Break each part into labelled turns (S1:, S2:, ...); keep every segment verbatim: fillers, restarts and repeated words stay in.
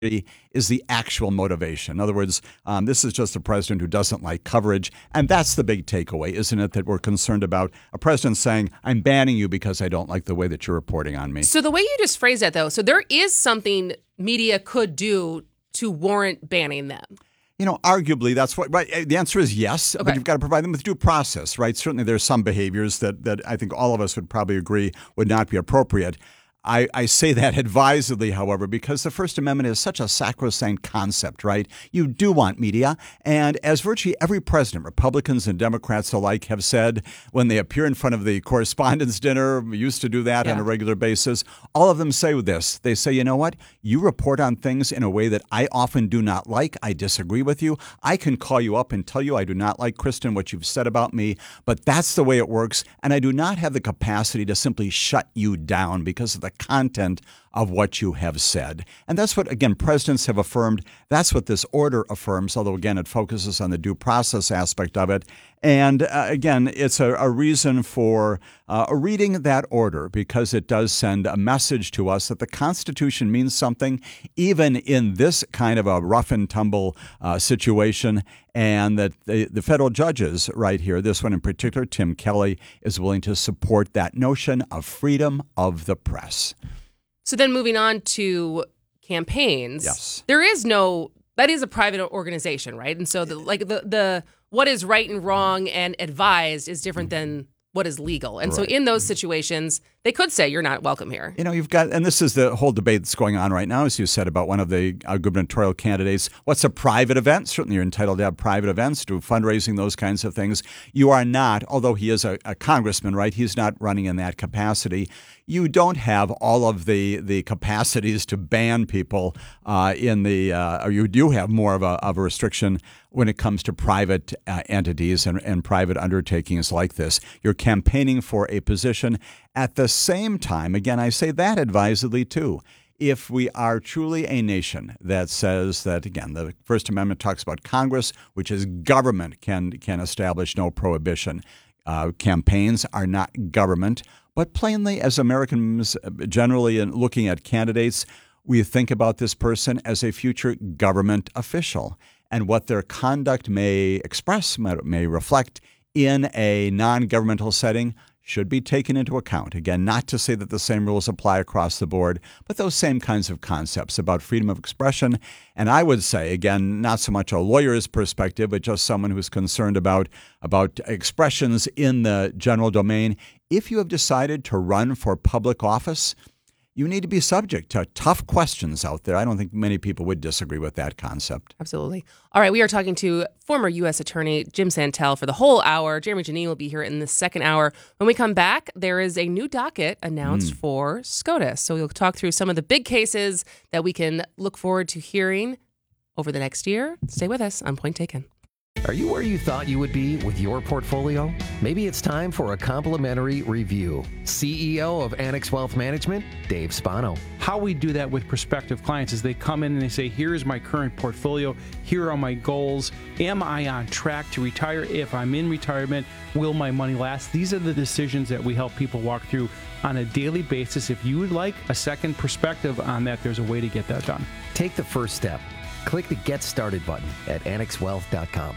S1: is the actual motivation. In other words, um, this is just a president who doesn't like coverage. And that's the big takeaway, isn't it? That we're concerned about a president saying, I'm banning you because I don't like the way that you're reporting on me.
S2: So the way you just phrased that, though, so there is something media could do to warrant banning them.
S1: You know, arguably, that's what, right? The answer is yes,
S2: Okay.
S1: but you've got to provide them with due process, right? Certainly there's some behaviors that, that I think all of us would probably agree would not be appropriate. I, I say that advisedly, however, because the First Amendment is such a sacrosanct concept, right? You do want media. And as virtually every president, Republicans and Democrats alike, have said when they appear in front of the correspondence dinner, we used to do that yeah. on a regular basis, all of them say this. They say, you know what? You report on things in a way that I often do not like. I disagree with you. I can call you up and tell you I do not like, Kristen, what you've said about me, but that's the way it works. And I do not have the capacity to simply shut you down because of the content of what you have said. And that's what, again, presidents have affirmed. That's what this order affirms, although, again, it focuses on the due process aspect of it. And, uh, again, it's a, a reason for uh, reading that order because it does send a message to us that the Constitution means something, even in this kind of a rough and tumble uh, situation, and that the, the federal judges right here, this one in particular, Tim Kelly, is willing to support that notion of freedom of the press.
S2: So then moving on to campaigns,
S1: yes.
S2: there is no, that is a private organization, right? And so the like the, the what is right and wrong and advised is different than what is legal. And right. so in those situations, they could say you're not welcome here.
S1: You know, you've got, and this is the whole debate that's going on right now, as you said, about one of the uh, gubernatorial candidates. What's a private event? Certainly you're entitled to have private events, do fundraising, those kinds of things. You are not, although he is a, a congressman, right? He's not running in that capacity. You don't have all of the, the capacities to ban people uh, in the, uh, or you do have more of a, of a restriction when it comes to private uh, entities and, and private undertakings like this. You're campaigning for a position. At the same time, again, I say that advisedly too. If we are truly a nation that says that, again, the First Amendment talks about Congress, which is government can can establish no prohibition. Uh, campaigns are not government. But plainly, as Americans generally in looking at candidates, we think about this person as a future government official. And what their conduct may express, may reflect in a non-governmental setting should be taken into account. Again, not to say that the same rules apply across the board, but those same kinds of concepts about freedom of expression. And I would say, again, not so much a lawyer's perspective, but just someone who's concerned about, about expressions in the general domain. If you have decided to run for public office, you need to be subject to tough questions out there. I don't think many people would disagree with that concept.
S2: Absolutely. All right, we are talking to former U S Attorney Jim Santel for the whole hour. Jeremy Janine will be here in the second hour. When we come back, there is a new docket announced mm. for SCOTUS. So we'll talk through some of the big cases that we can look forward to hearing over the next year. Stay with us on Point Taken.
S3: Are you where you thought you would be with your portfolio? Maybe it's time for a complimentary review. C E O of Annex Wealth Management, Dave Spano.
S4: How we do that with prospective clients is they come in and they say, here's my current portfolio, here are my goals. Am I on track to retire? If I'm in retirement, will my money last? These are the decisions that we help people walk through on a daily basis. If you would like a second perspective on that, there's a way to get that done.
S3: Take the first step. Click the Get Started button at annex wealth dot com.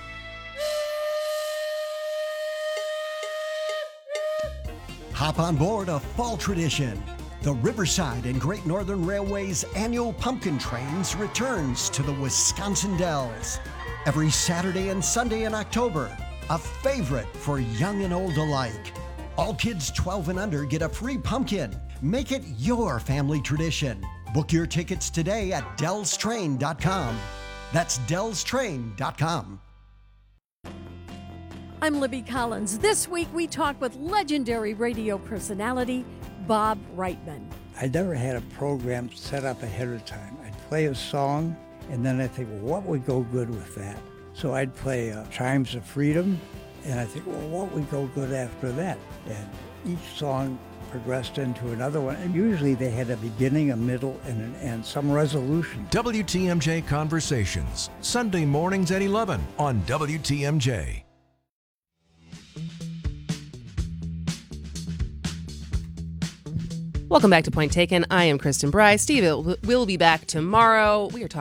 S5: Hop on board a fall tradition. The Riverside and Great Northern Railway's annual Pumpkin Trains returns to the Wisconsin Dells. Every Saturday and Sunday in October, a favorite for young and old alike. All kids twelve and under get a free pumpkin. Make it your family tradition. Book your tickets today at dells train dot com. That's dells train dot com.
S6: I'm Libby Collins. This week we talk with legendary radio personality Bob Reitman.
S7: I never had a program set up ahead of time. I'd play a song, and then I'd think, well, what would go good with that? So I'd play uh, Chimes of Freedom, and I think, well, what would go good after that? And each song progressed into another one, and usually they had a beginning, a middle, and an end, some resolution.
S8: W T M J Conversations, Sunday mornings at eleven on W T M J.
S2: Welcome back to Point Taken. I am Kristen Bry. Steve will be back tomorrow. We are talking